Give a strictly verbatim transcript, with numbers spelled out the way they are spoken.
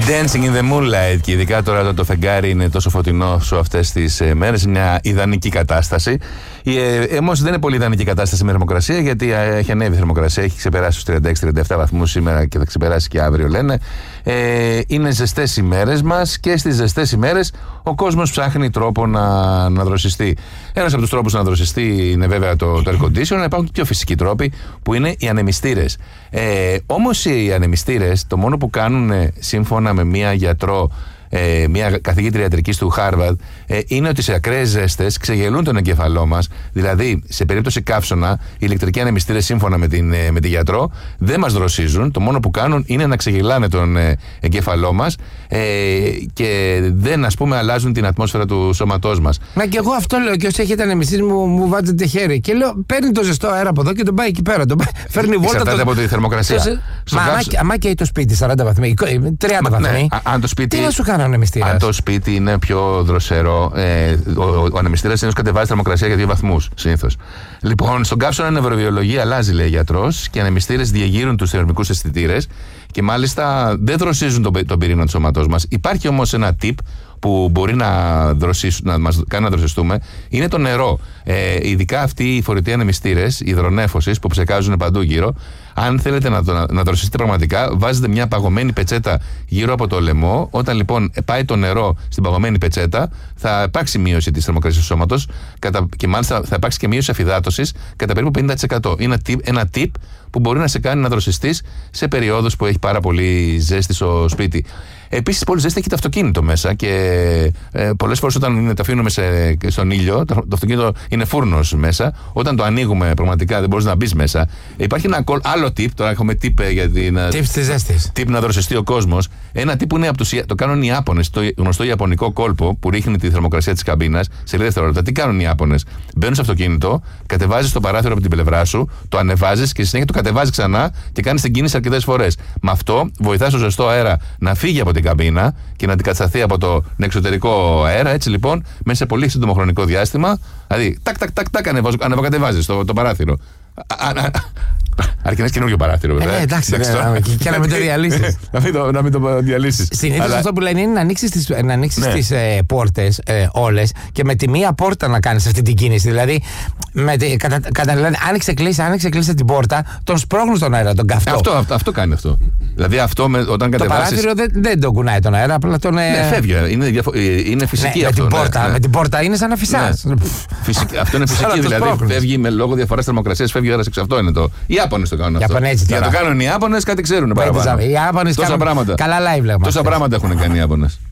Dancing in the moonlight, και ειδικά τώρα το φεγγάρι είναι τόσο φωτεινό σε αυτές τις ε, μέρες, είναι μια ιδανική κατάσταση. Ε, όμως δεν είναι πολύ ιδανική κατάσταση με θερμοκρασία, γιατί ε, έχει ανέβει η θερμοκρασία, έχει ξεπεράσει τους τριάντα έξι τριάντα επτά βαθμούς σήμερα και θα ξεπεράσει και αύριο, λένε. Ε, είναι ζεστές ημέρες μας, και στις ζεστές ημέρες ο κόσμος ψάχνει τρόπο να, να δροσιστεί. Ένας από τους τρόπους να δροσιστεί είναι βέβαια το, το air conditioner. Υπάρχουν και πιο φυσικοί τρόποι, που είναι οι ανεμιστήρες. Ε, όμως οι ανεμιστήρες, το μόνο που κάνουν, σύμφωνα με μία γιατρό, ε, μία καθηγήτρια ιατρικής του Χάρβαρντ, ε, είναι ότι σε ακραίες ζέστες ξεγελούν τον εγκέφαλό μας. Δηλαδή, σε περίπτωση καύσωνα, οι ηλεκτρικοί ανεμιστήρες, σύμφωνα με την, με τη γιατρό, δεν μας δροσίζουν. Το μόνο που κάνουν είναι να ξεγελάνε τον ε, εγκέφαλό μας, ε, και δεν, ας πούμε, αλλάζουν την ατμόσφαιρα του σώματός μας. Να, και εγώ αυτό λέω. Και όσοι έχετε ανεμιστήρι, μου, μου βάζετε χέρι. Και λέω, παίρνει το ζεστό αέρα από εδώ και τον πάει εκεί πέρα. Τον πάει, φέρνει βόλτα. Εξαρτάται το... από τη θερμοκρασία. Το... Μα κάψ... άμα και το σπίτι, σαράντα βαθμοί, τριάντα βαθμοί. Ναι, αν το σπίτι... Τι να σου κάνει ο ανεμιστήρας? Αν το σπίτι είναι πιο δροσερό, ε, ο, ο, ο ανεμιστήρας συνήθως κατεβάζει θερμοκρασία για δύο βαθμούς. Συνήθως. Λοιπόν, στον καύσωνα νευροβιολογία αλλάζει, λέει γιατρός, και οι ανεμιστήρες διεγείρουν τους θερμικούς αισθητήρες και μάλιστα δεν δροσίζουν τον, τον πυρήνα του σώματός μας. Υπάρχει όμως ένα tip που μπορεί να, να μας κάνει να δροσιστούμε, είναι το νερό. Ε, ειδικά αυτοί οι φορητοί ανεμιστήρες υδρονέφωσης που ψεκάζουν παντού γύρω. Αν θέλετε να, να, να δροσιστείτε πραγματικά, βάζετε μια παγωμένη πετσέτα γύρω από το λαιμό. Όταν λοιπόν πάει το νερό στην παγωμένη πετσέτα, θα υπάρξει μείωση της θερμοκρασίας του σώματος, κατα, και μάλιστα θα υπάρξει και μείωση αφυδάτωσης κατά περίπου πενήντα τοις εκατό. Είναι ένα tip, ένα tip που μπορεί να σε κάνει να δροσιστείς σε περιόδους που έχει πάρα πολύ ζέστη στο σπίτι. Επίσης, πολύ ζέστη έχει το αυτοκίνητο μέσα, και ε, πολλές φορές όταν είναι, το αφήνουμε σε, στον ήλιο, το, το αυτοκίνητο είναι φούρνος μέσα. Όταν το ανοίγουμε, πραγματικά δεν μπορείς να μπεις μέσα. Υπάρχει ένα άλλο tip, τώρα έχουμε tip για την. Tip της ζέστης. Tip να δροσιστεί ο κόσμος. Ένα tip που είναι από τους, το κάνουν οι Ιάπωνες, το γνωστό ιαπωνικό κόλπο που ρίχνει τη θερμοκρασία της καμπίνας σε λίγα δευτερόλεπτα. Τι κάνουν οι Ιάπωνες? Μπαίνουν στο αυτοκίνητο, κατεβάζεις το παράθυρο από την πλευρά σου, το ανεβάζεις και στη συνέχεια το κατεβάζεις ξανά και κάνεις την κίνηση αρκετές φορές. Με αυτό βοηθάς το ζεστό αέρα να φύγει από την καμπίνα και να αντικατασταθεί από το εξωτερικό αέρα. Έτσι λοιπόν, μέσα σε πολύ σύντομο χρονικό διάστημα, δηλαδή τάκ, τάκ, τάκ, τάκ, ανεβοκατεβάζεις το, το παράθυρο. Αρκεί να έχει καινούργιο παράθυρο, βέβαια. Ε, εντάξει, εντάξει, ναι, ναι, και να μην το διαλύσεις. Να μην το διαλύσεις. Συνήθως αλλά... αυτό που λένε είναι να ανοίξεις τις, να ανοίξεις ναι. τις ε, πόρτες ε, όλες, και με τη μία πόρτα να κάνεις αυτή την κίνηση. Δηλαδή, με τη, κατα, κατα, δηλαδή άνοιξε, κλείσε, άνοιξε, κλείσε την πόρτα, τον σπρώχνουν στον αέρα, τον καυτό. Αυτό, αυτό, αυτό κάνει αυτό. Δηλαδή, αυτό με, όταν κατεβάσεις. Το παράθυρο δεν, δεν τον κουνάει τον αέρα, απλά τον. Ε... Ναι, φεύγει. Είναι, διαφο... είναι φυσική ναι, αυτό. Με την, πόρτα, ναι, ναι. με την πόρτα είναι σαν να φυσάς. Ναι. Φυσική, αυτό είναι φυσική. Δηλαδή, φεύγει με λόγω διαφοράς θερμοκρασίας, φεύγει ο αέρας εξ. Αυτό είναι το. Οι Ιάπωνες το κάνουν αυτό. Για το κάνουν οι Ιάπωνες, κάτι ξέρουν παραπάνω. Οι Ιάπωνες τόσα κάνουν πράγματα. Καλά live λέγαμε. Τόσα πράγματα έχουν κάνει οι Ιάπωνες.